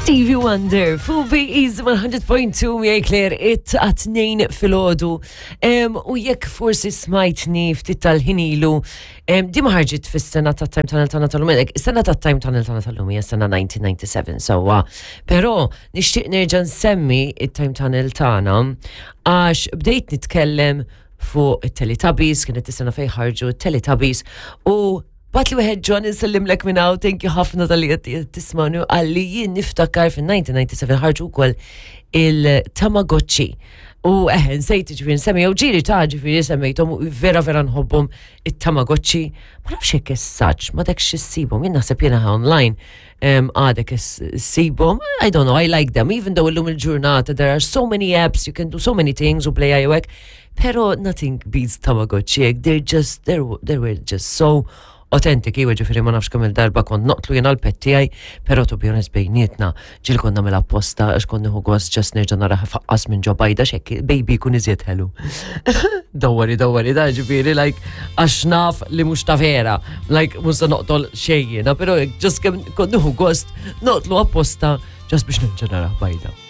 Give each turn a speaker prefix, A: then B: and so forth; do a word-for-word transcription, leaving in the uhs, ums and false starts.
A: Stevie Wonder, fu B E's one hundred point two mi Claire it għatnejn fil-ħodu u jekk forsi smajtni ftit tal-ħinilu di maħarġit fis-sena ta' Time Tunnel tana tal-lum, is-sena ta' Time Tunnel tana tal-lum hija sena nineteen ninety-seven sewwa, però nixtieq nerġa' nsemmi it-Time Tunnel tana għax bdejt nitkellem fuq it-Teletubbies, kienet is-sena fejn ħarġu it-Teletubbies u Bat li weħed John insellim lek minn hawn, thank you ħafna tal-li qed tismanu għalli jien niftakar fin-nineteen ninety-seven ħarġu wkoll il-Tamagotchi. U eħe nsejt ġifieri nsemmi jew ġieli ta' ġifieri semmejthom u vera vera nħobbhom it-Tamagotchi. Ma nafx hekk is-saġġ, ma dekx issibhom, jien naħseb jiena online għadek issibhom. I don't know, I like them, even though illum il-ġurnata there are so many apps, you can do so many things u play hekk, però nothing beats Tamagotchi. They're just, they they were just so authentic, iwa ġifiri ma nafx kemm il-darba kont noqtlu jena l-petti għaj, pero to be honest bejnietna, ġil konna mela apposta, għax konni ħugwas ġas nerġa nara faqqas minn ġo bajda, xekki, baby kun iżjed ħelu. Dawari, dawari, da ġifiri, like, għax naf li mux ta' vera, like, musta noqtol xejjena, pero ġas kem konni ħugwas noqtlu apposta, ġas biex nerġa nara bajda.